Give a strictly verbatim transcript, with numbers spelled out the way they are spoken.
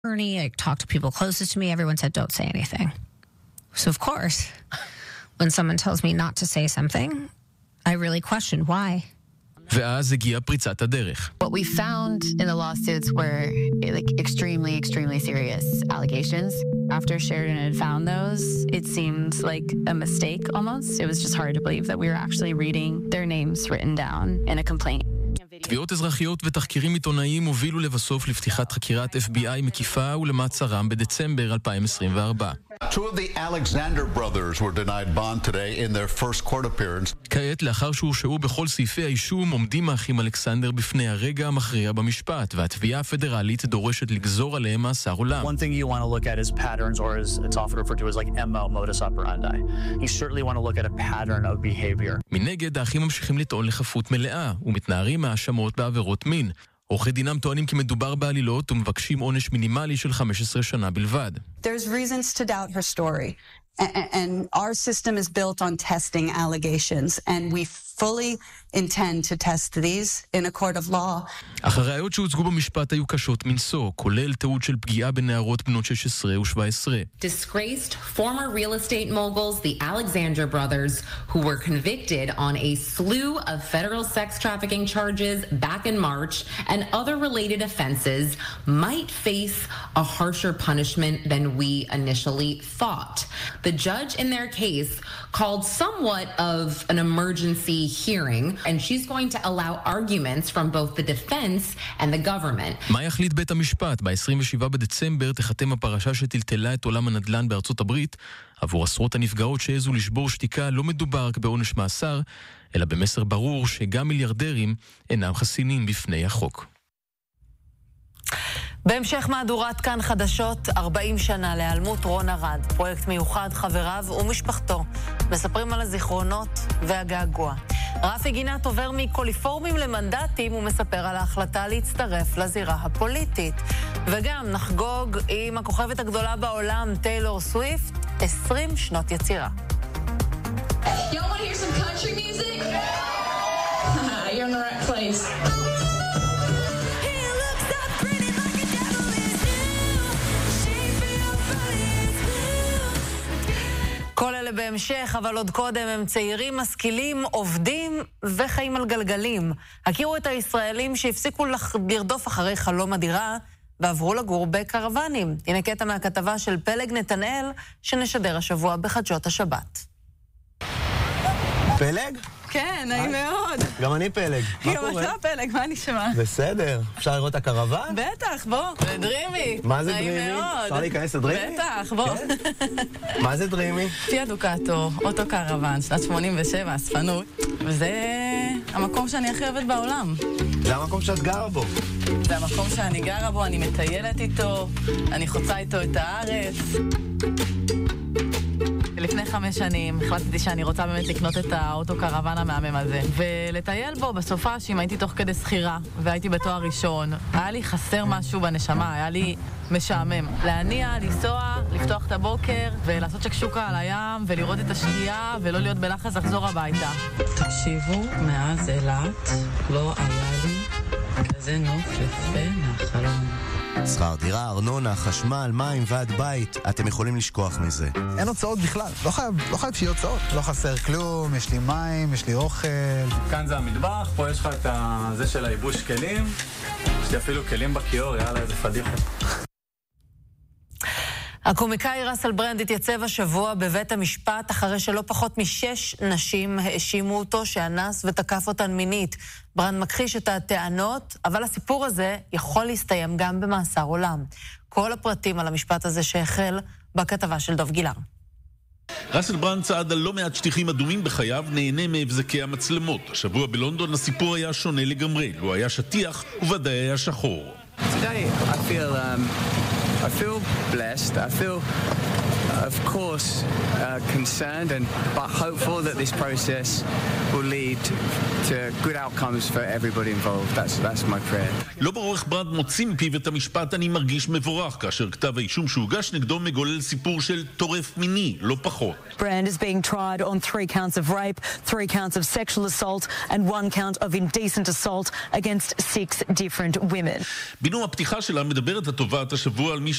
Ernie, I talked to people closest to me. Everyone said, don't say anything. So, of course, when someone tells me not to say something, I really question why. ואז הגיעה פריצת הדרך. What we found in the lawsuits were like extremely, extremely serious allegations. After Sheridan had found those, it seemed like a mistake almost. It was just hard to believe that we were actually reading their names written down in a complaint. תביעות אזרחיות ותחקירים עיתונאיים הובילו לבסוף לפתיחת חקירת אף בי איי מקיפה ולמעצרם בדצמבר אלפיים עשרים וארבע. Two of the Alexander brothers were denied bond today in their first court appearance. כעת, לאחר שהורשעו בכל סעיפי האישום, עומדים האחים אלכסנדר בפני הרגע המכריע במשפט, והתביעה הפדרלית דורשת לגזור עליהם מאסר עולם. One thing you want to look at is patterns, or as it's often referred to as like M O, modus operandi. You certainly want to look at a pattern of behavior. מנגד, האחים ממשיכים לטעון לחפות מלאה, ומתנערים מהאשמות בעבירות מין. עורכי דינם טוענים כי מדובר בעלילות ומבקשים עונש מינימלי של חמש עשרה שנה בלבד. There's reasons to doubt her story. And our system is built on testing allegations, and we fully intend to test these in a court of law. אך הראיות שהוצגו במשפט היו קשות מנשוא, כולל תיעוד של פגיעה בנערות בנות שש עשרה ושבע עשרה. Disgraced former real estate moguls, the Alexander brothers, who were convicted on a slew of federal sex trafficking charges back in March and other related offenses, might face a harsher punishment than we initially thought. The judge in their case called somewhat of an emergency hearing, and she's going to allow arguments from both the defense and the government. מה יחליט בית המשפט? ב-עשרים ושבעה בדצמבר תחתם הפרשה שטלטלה את עולם הנדל"ן בארצות הברית. עבור עשרות הנפגעות שהעזו לשבור שתיקה לא מדובר רק בעונש מאסר, אלא במסר ברור שגם מיליארדרים אינם חסינים בפני החוק. בהמשך מהדורת כאן חדשות, ארבעים שנה להיעלמות רון ארד, פרויקט מיוחד, חבריו ומשפחתו מספרים על הזיכרונות והגעגוע. רפי גינת עובר מקוליפורמים למנדטים ומספר על ההחלטה להצטרף לזירה הפוליטית. וגם נחגוג עם הכוכבת הגדולה בעולם, טיילור סוויפט, עשרים שנות יצירה. Y'all want to hear some country music? You're in the right place. כל אלה בהמשך, אבל עוד קודם הם צעירים, משכילים, עובדים וחיים על גלגלים. הכירו את הישראלים שהפסיקו לרדוף אחרי חלום הדירה ועברו לגור בקרוונים. הנה קטע מהכתבה של פלג נתנאל שנשדר השבוע בחדשות השבת. פלג? כן, נעים מאוד. גם אני פלג. מה גם קורה? אתה פלג, מה נשמע? בסדר. אפשר לראות את הקרוון? בטח, בוא. זה דרימי. מה זה נעים דרימי? מאוד. אפשר להיכנס לדרימי? בטח, בוא. מה זה דרימי? פיה דוקטו, אוטו קרוון, שנת שמונים ושבע, אספנות. וזה המקום שאני הכי אוהבת בעולם. זה המקום שאת גרה בו. זה המקום שאני גרה בו, אני מטיילת איתו, אני חוצה איתו את הארץ. לפני חמש שנים החלטתי שאני רוצה באמת לקנות את האוטו קרוון המהמם הזה ולטייל בו בסופה שאם הייתי תוך כדי סחירה והייתי בתואר ראשון, היה לי חסר משהו בנשמה, היה לי משעמם להניע, לנסוע, לפתוח את הבוקר ולעשות שקשוקה על הים ולראות את השקיעה ולא להיות בלחץ לחזור הביתה. תקשיבו, מאז אילת לא היה לי כזה נוף יפה מהחלום. שכר דירה, ארנונה, חשמל, מים ועד בית, אתם יכולים לשכוח מזה. אין הוצאות בכלל, לא חייב, לא חייב שיהיה הוצאות. לא חסר כלום, יש לי מים, יש לי אוכל. כאן זה המטבח, פה יש לך את זה של הייבוש כלים. יש לי אפילו כלים בכיור, יאללה, איזה פדיחה. הקומיקאי ראסל ברנד התייצב השבוע בבית המשפט אחרי שלא פחות משש נשים האשימו אותו שאנס ותקף אותן מינית. ברנד מכחיש את הטענות, אבל הסיפור הזה יכול להסתיים גם במאסר עולם. כל הפרטים על המשפט הזה שהחל בכתבה של דוב גילר. ראסל ברנד צעד על לא מעט שטיחים אדומים בחייו, נהנה מהבזקי המצלמות. השבוע בלונדון הסיפור היה שונה לגמרי. הוא היה שטיח וודאי היה שחור. Today I feel um I feel blessed. I feel of course, uh, concerned and but hopeful that this process will lead to good outcomes for everybody involved. That's that's my prayer. לא ברור איך ברנד מוציא מפיו את המשפט אני מרגיש מבורך, כאשר כתב האישום שהוגש נגדו מגולל סיפור של טורף מיני, לא פחות. Brand is being tried on three counts of rape, three counts of sexual assault and one count of indecent assault against six different women. בנאום הפתיחה שלה מדברת התובעת השבוע על מי